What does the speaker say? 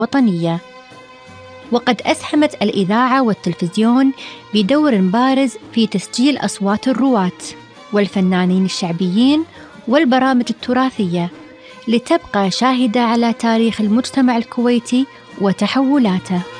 وطنية. وقد أسهمت الإذاعة والتلفزيون بدور بارز في تسجيل أصوات الرواة والفنانين الشعبيين والبرامج التراثية، لتبقى شاهدة على تاريخ المجتمع الكويتي وتحولاته.